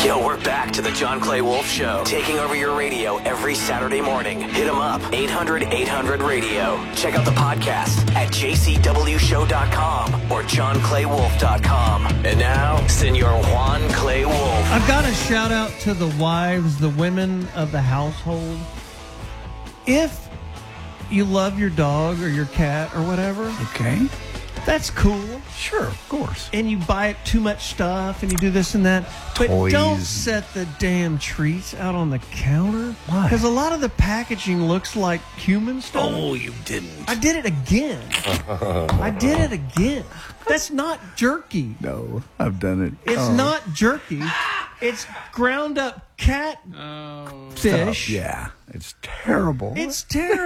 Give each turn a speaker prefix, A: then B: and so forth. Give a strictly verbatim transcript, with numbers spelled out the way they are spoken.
A: Yo, we're back to the John Clay Wolf Show, taking over your radio every Saturday morning. Hit them up, eight hundred eight hundred radio. Check out the podcast at j c w show dot com or john clay wolf dot com. And now, Senor Juan Clay Wolf.
B: I've got a shout out to the wives, the women of the household. If you love your dog or your cat or whatever,
C: okay,
B: that's cool.
C: Sure, of course.
B: And you buy it too much stuff and you do this and that. But
C: Toys.
B: Don't set the damn treats out on the counter.
C: Why?
B: Because a lot of the packaging looks like human stuff.
C: Oh, you didn't.
B: I did it again. I did it again. That's not jerky.
C: No, I've done it.
B: It's
C: oh.
B: not jerky. It's ground up cat
D: Oh.
B: fish.
C: Stuff. Yeah, it's terrible.
B: It's terrible.